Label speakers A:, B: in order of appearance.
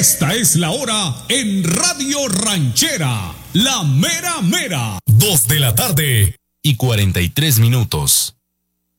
A: Esta es la hora en Radio Ranchera, la mera mera. 2 de la tarde y 43 minutos.